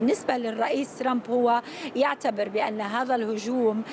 بالنسبة للرئيس ترامب هو يعتبر بأن هذا الهجوم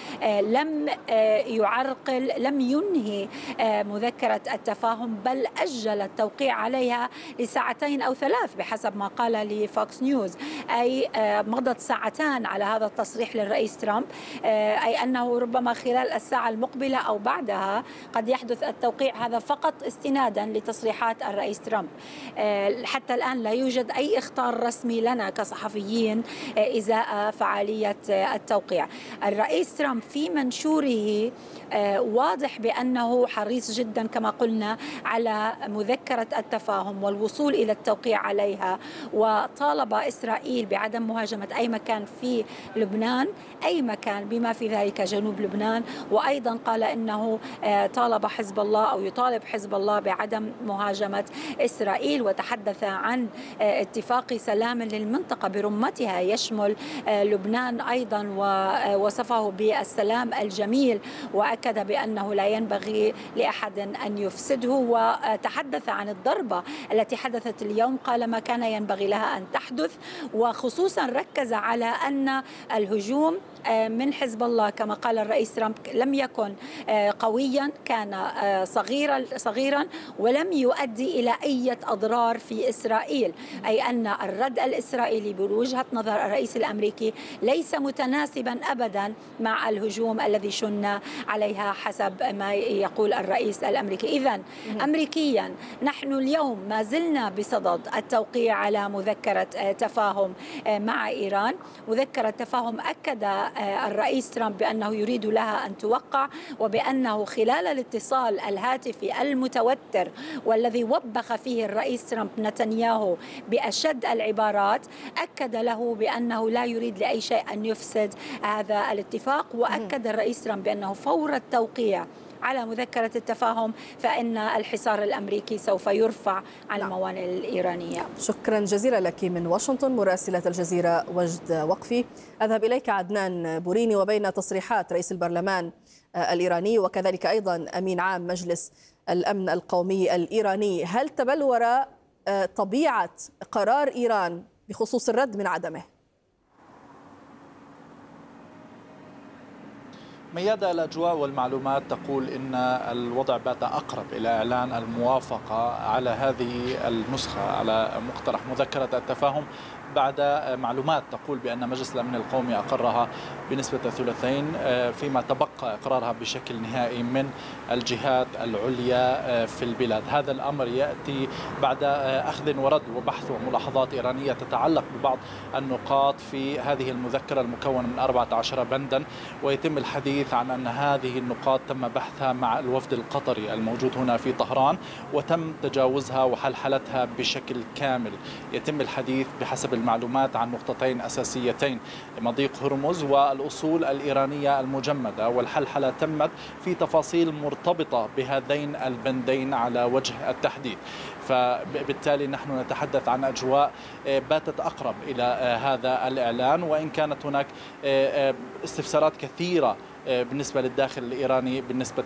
لم ينهي مذكرة التفاهم، بل أجل التوقيع عليها لساعتين أو ثلاث بحسب ما قال لفوكس نيوز. أي مضت ساعتان على هذا التصريح للرئيس ترامب، أي أنه ربما خلال الساعة المقبلة أو بعدها قد يحدث التوقيع، هذا فقط استنادا لتصريحات الرئيس ترامب. حتى الآن لا يوجد أي إخطار رسمي لنا كصحفيين إزاء فعالية التوقيع. الرئيس ترامب في منشوره واضح بأنه حريص جدا كما قلنا على مذكرة التفاهم والوصول إلى التوقيع عليها، وطالب إسرائيل بعدم مهاجمة أي مكان في لبنان، أي مكان بما في ذلك جنوب لبنان. وأيضا قال إنه طالب حزب الله أو يطالب حزب الله بعدم مهاجمة إسرائيل، وتحدث عن اتفاق سلام للمنطقة برمتها يشمل لبنان أيضا، ووصفه بالسلام الجميل، وأكد بأنه لا ينبغي لأحد أن يفسده. وتحدث عن الضربة التي حدثت اليوم، قال ما كان ينبغي لها أن تحدث، وخصوصا ركز على أن الهجوم من حزب الله كما قال الرئيس ترامب لم يكن قويا، كان صغيرا ولم يؤدي إلى أي أضرار في إسرائيل، أي أن الرد الإسرائيلي بوجهة نظر الرئيس الأمريكي ليس متناسبا أبدا مع الهجوم الذي شن عليها حسب ما يقول الرئيس الأمريكي. إذن أمريكيا نحن اليوم ما زلنا بصدد التوقيع على مذكرة تفاهم مع إيران. مذكرة تفاهم أكد الرئيس ترامب بأنه يريد لها أن توقع، وبأنه خلال الاتصال الهاتفي المتوتر والذي وبخ فيه الرئيس ترامب نتنياهو بأشد العبارات، أكد له بأنه لا يريد لأي شيء أن يفسد هذا الاتفاق. وأكد الرئيس ترامب بأنه فور التوقيع على مذكرة التفاهم فإن الحصار الأمريكي سوف يرفع عن الموانئ الإيرانية. شكرا جزيلا لك من واشنطن مراسلة الجزيرة وجد وقفي. أذهب إليك عدنان بوريني، وبين تصريحات رئيس البرلمان الإيراني وكذلك أيضا أمين عام مجلس الأمن القومي الإيراني، هل تبلور طبيعة قرار إيران بخصوص الرد من عدمه؟ ميادة، الأجواء والمعلومات تقول إن الوضع بات أقرب إلى إعلان الموافقة على هذه النسخة، على مقترح مذكرة التفاهم، بعد معلومات تقول بأن مجلس الأمن القومي أقرها بنسبة ثلثين، فيما تبقى إقرارها بشكل نهائي من الجهات العليا في البلاد. هذا الأمر يأتي بعد أخذ ورد وبحث وملاحظات إيرانية تتعلق ببعض النقاط في هذه المذكرة المكونة من 14 بندا، ويتم الحديث عن أن هذه النقاط تم بحثها مع الوفد القطري الموجود هنا في طهران، وتم تجاوزها وحلحلتها بشكل كامل. يتم الحديث بحسب المعلومات عن نقطتين أساسيتين: مضيق هرمز والأصول الإيرانية المجمدة، والحلحلة تمت في تفاصيل مرتبطة بهذين البندين على وجه التحديد. فبالتالي نحن نتحدث عن أجواء باتت أقرب إلى هذا الإعلان، وإن كانت هناك استفسارات كثيرة بالنسبة للداخل الإيراني بالنسبة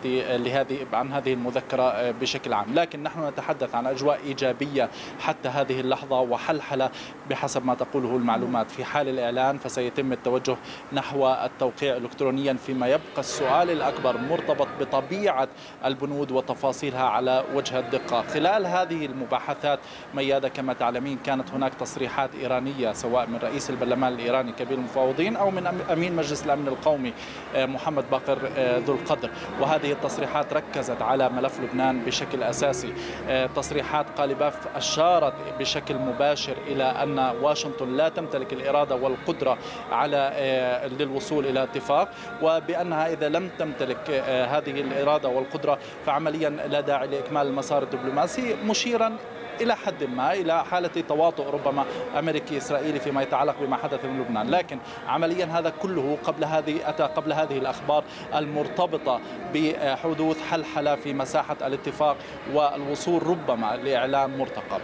عن هذه المذكرة بشكل عام، لكن نحن نتحدث عن أجواء إيجابية حتى هذه اللحظة وحلحلة بحسب ما تقوله المعلومات. في حال الإعلان فسيتم التوجه نحو التوقيع إلكترونيا، فيما يبقى السؤال الأكبر مرتبط بطبيعة البنود وتفاصيلها على وجه الدقة. خلال هذه المباحثات ميادة كما تعلمين كانت هناك تصريحات إيرانية سواء من رئيس البرلمان الإيراني كبير المفوضين أو من أمين مجلس الأمن القومي محمد باقر ذو القدر، وهذه التصريحات ركزت على ملف لبنان بشكل أساسي. تصريحات قالباف أشارت بشكل مباشر إلى أن واشنطن لا تمتلك الإرادة والقدرة على للوصول إلى اتفاق، وبأنها إذا لم تمتلك هذه الإرادة والقدرة فعمليا لا داعي لإكمال المسار الدبلوماسي، مشيرا إلى حد ما إلى حالة تواطؤ ربما أمريكي إسرائيلي فيما يتعلق بما حدث من لبنان. لكن عمليا هذا كله أتى قبل هذه الأخبار المرتبطة بحدوث حلحلة في مساحة الاتفاق والوصول ربما لإعلان مرتقب.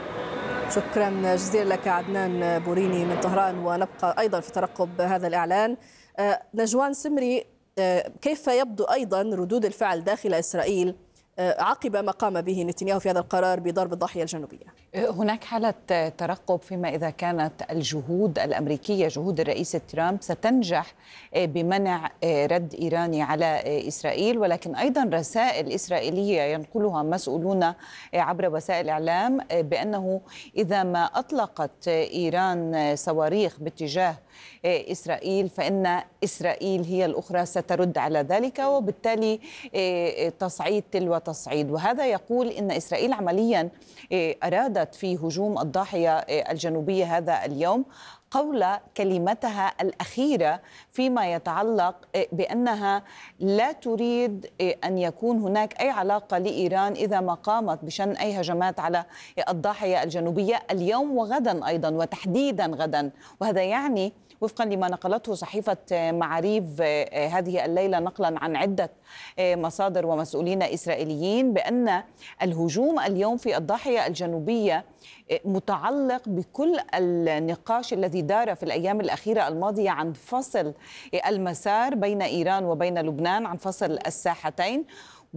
شكرا جزيلا لك عدنان بوريني من طهران، ونبقى أيضا في ترقب هذا الإعلان. نجوان سمري، كيف يبدو أيضا ردود الفعل داخل إسرائيل عقب ما قام به نتنياهو في هذا القرار بضرب الضاحية الجنوبية؟ هناك حالة ترقب فيما إذا كانت الجهود الأمريكية، جهود الرئيس ترامب، ستنجح بمنع رد إيراني على إسرائيل، ولكن أيضا رسائل إسرائيلية ينقلها مسؤولون عبر وسائل الإعلام بأنه إذا ما أطلقت إيران صواريخ باتجاه إسرائيل فإن إسرائيل هي الأخرى سترد على ذلك، وبالتالي تصعيد تلو تصعيد. وهذا يقول إن إسرائيل عمليا أرادت في هجوم الضاحية الجنوبية هذا اليوم قول كلمتها الأخيرة فيما يتعلق بأنها لا تريد أن يكون هناك أي علاقة لإيران إذا ما قامت بشن أي هجمات على الضاحية الجنوبية اليوم وغدا أيضا، وتحديدا غدا. وهذا يعني وفقا لما نقلته صحيفة معاريف هذه الليلة نقلا عن عدة مصادر ومسؤولين إسرائيليين بأن الهجوم اليوم في الضاحية الجنوبية متعلق بكل النقاش الذي دار في الأيام الأخيرة الماضية عن فصل المسار بين إيران وبين لبنان، عن فصل الساحتين.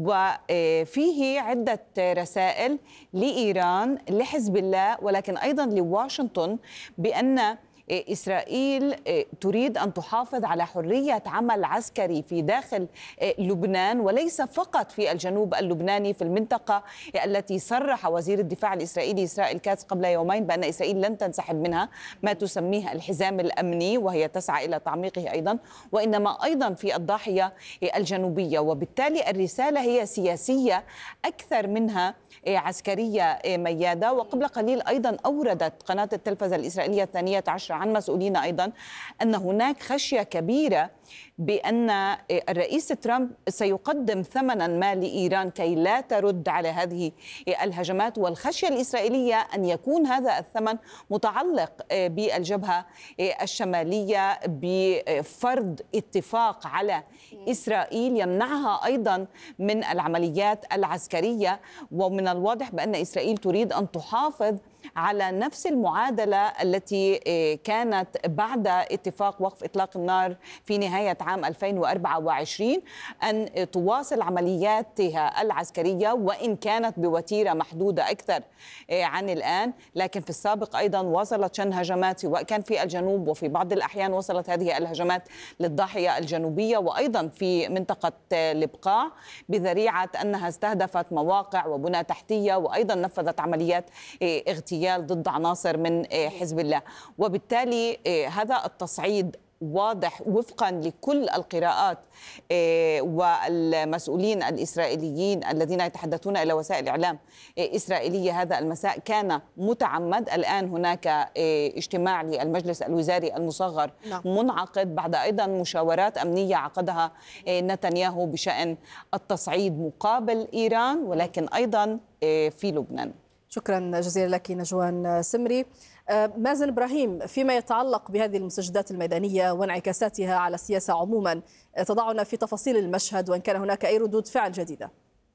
وفيه عدة رسائل لإيران، لحزب الله، ولكن أيضا لواشنطن بأن إسرائيل تريد أن تحافظ على حرية عمل عسكري في داخل لبنان وليس فقط في الجنوب اللبناني، في المنطقة التي صرح وزير الدفاع الإسرائيلي إسرائيل كاتز قبل يومين بأن إسرائيل لن تنسحب منها، ما تسميه الحزام الأمني، وهي تسعى إلى تعميقه أيضا، وإنما أيضا في الضاحية الجنوبية. وبالتالي الرسالة هي سياسية أكثر منها عسكرية ميادة. وقبل قليل أيضا أوردت قناة التلفزة الإسرائيلية 12 عن مسؤولين أيضا أن هناك خشية كبيرة بأن الرئيس ترامب سيقدم ثمنا ما لإيران كي لا ترد على هذه الهجمات، والخشية الإسرائيلية أن يكون هذا الثمن متعلق بالجبهة الشمالية بفرض اتفاق على إسرائيل يمنعها أيضا من العمليات العسكرية. ومن الواضح بأن إسرائيل تريد أن تحافظ على نفس المعادلة التي كانت بعد اتفاق وقف إطلاق النار في نهاية عام 2024، أن تواصل عملياتها العسكرية وإن كانت بوتيرة محدودة أكثر عن الآن. لكن في السابق أيضا واصلت شن هجمات سواء كان في الجنوب، وفي بعض الأحيان وصلت هذه الهجمات للضاحية الجنوبية وأيضا في منطقة البقاع بذريعة أنها استهدفت مواقع وبنى تحتية، وأيضا نفذت عمليات اغتيال ضد عناصر من حزب الله. وبالتالي هذا التصعيد واضح وفقا لكل القراءات والمسؤولين الإسرائيليين الذين يتحدثون إلى وسائل الإعلام إسرائيلية هذا المساء كان متعمد. الآن هناك اجتماع للمجلس الوزاري المصغر منعقد بعد أيضا مشاورات أمنية عقدها نتنياهو بشأن التصعيد مقابل إيران ولكن أيضا في لبنان. شكرا جزيلا لك نجوان سمري. مازن إبراهيم، فيما يتعلق بهذه المستجدات الميدانية وانعكاساتها على السياسة عموما، تضعنا في تفاصيل المشهد وإن كان هناك أي ردود فعل جديدة.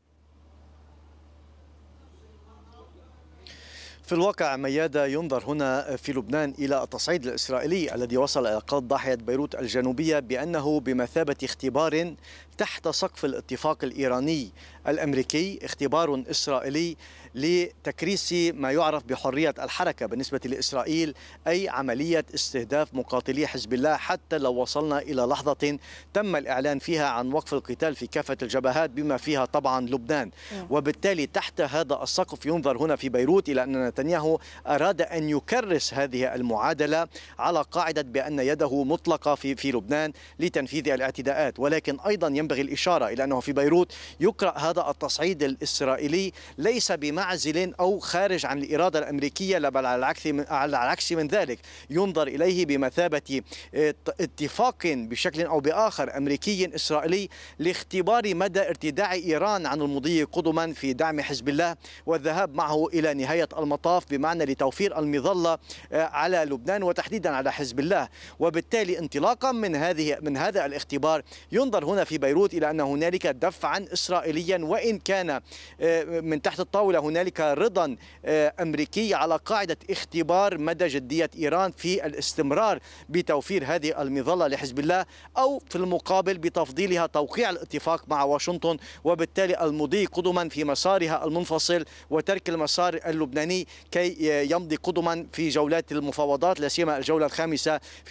في الواقع ميادة ينظر هنا في لبنان إلى التصعيد الإسرائيلي الذي وصل إلى قصف ضاحية بيروت الجنوبية بأنه بمثابة اختبار تحت سقف الاتفاق الإيراني الأمريكي، اختبار إسرائيلي لتكريس ما يعرف بحرية الحركة بالنسبة لإسرائيل، أي عملية استهداف مقاتلي حزب الله حتى لو وصلنا إلى لحظة تم الإعلان فيها عن وقف القتال في كافة الجبهات بما فيها طبعا لبنان. وبالتالي تحت هذا السقف ينظر هنا في بيروت إلى أن نتنياهو أراد أن يكرس هذه المعادلة على قاعدة بأن يده مطلقة في لبنان لتنفيذ الاعتداءات. ولكن أيضا ينبغي الإشارة إلى أنه في بيروت يقرأ هذا التصعيد الإسرائيلي ليس بمعزل أو خارج عن الإرادة الأمريكية، بل على العكس من ذلك ينظر إليه بمثابة اتفاق بشكل أو بآخر أمريكي إسرائيلي لاختبار مدى ارتداع إيران عن المضي قدما في دعم حزب الله والذهاب معه إلى نهاية المطاف، بمعنى لتوفير المظلة على لبنان وتحديدا على حزب الله. وبالتالي انطلاقا من هذا الاختبار ينظر هنا في بيروت بيروت إلى أن هنالك دفعا إسرائيليا، وإن كان من تحت الطاولة هنالك رضا أمريكي على قاعدة اختبار مدى جدية إيران في الاستمرار بتوفير هذه المظلة لحزب الله، أو في المقابل بتفضيلها توقيع الاتفاق مع واشنطن، وبالتالي المضي قدما في مسارها المنفصل وترك المسار اللبناني كي يمضي قدما في جولات المفاوضات، لا سيما الجولة الخامسة